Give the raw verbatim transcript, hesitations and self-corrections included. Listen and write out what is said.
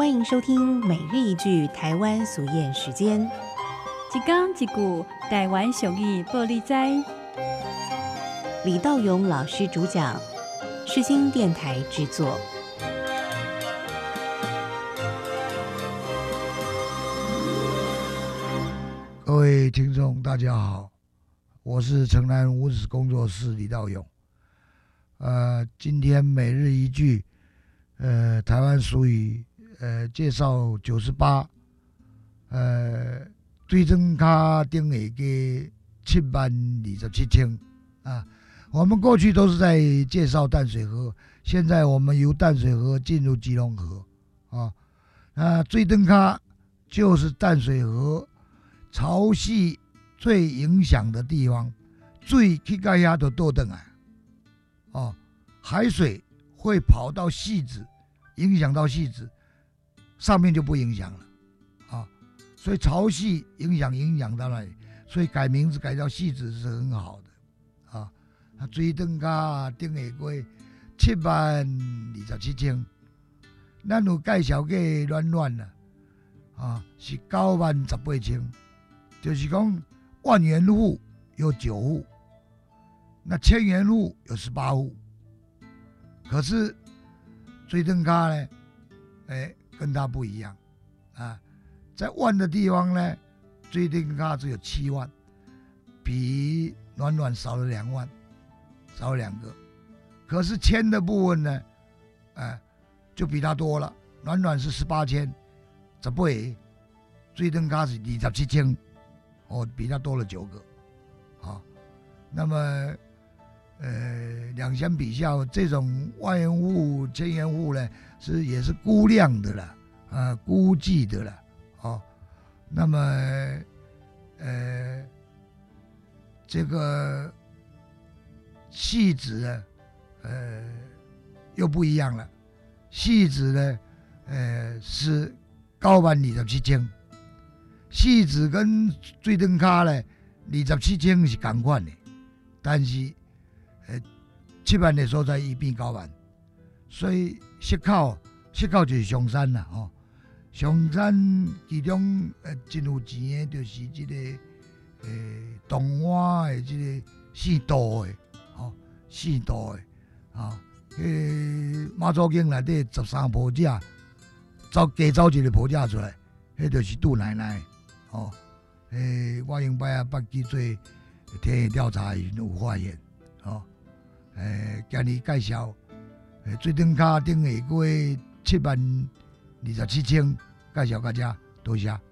欢迎收听每日一句台湾俗谚时间。 一讲一句台湾俗语报你知。 李道勇老师主讲，世新电台制作。 各位听众大家好，我是城南五子工作室李道勇。呃，今天每日一句，呃，台湾俗语，呃，介绍九十八，呃，对增卡顶下个七万二十七千啊。我们过去都是在介绍淡水河，现在我们由淡水河进入基隆河啊。那最登卡就是淡水河潮汐最影响的地方，水去到遐就倒转来，哦，海水会跑到汐止，影响到汐止，上面就不影响了，啊，所以潮汐影响影响到那里，所以改名字改叫汐止是很好的，啊，那水登卡顶下过七万二十七千，咱有介绍过暖暖啦，啊，是九万十八千。就是讲万元户有九户，那千元户有十八户。可是水灯卡呢，哎，跟它不一样啊。在万的地方呢，水灯卡只有七万，比暖暖少了两万，少了两个。可是千的部分呢，哎，就比它多了。暖暖是十八千，十八个，水灯卡是二十七千。哦，比它多了九个，好，那么，呃，两相比较，这种万元户、千元户呢，是也是估量的啦，呃，估计的啦，哦，那么，呃，这个汐止呢，呃，又不一样了，汐止呢，呃，是九万二十七千。汐止跟水灯卡呢，二十七千是同款的，但是，呃，七万的所在伊变九万，所以溪口溪口就是上山啦，吼、哦。上山其中呃真有钱的，就是这个呃东湾的这个四渡的，吼、哦，四渡的，啊，迄马祖经内底十三婆姐，走加走一个婆姐出来，迄就是杜奶奶。哦，诶，我用摆啊捌去做田野调查，有发现，哦，诶，今日介绍，诶，水灯卡顶下过七万二十七千，介绍大家，多谢。